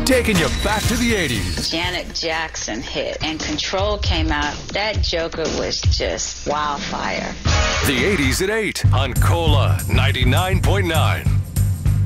taking you back to the 80s. Janet Jackson hit and Control came out. That joker was just wildfire. The 80s at 8 on Cola 99.9.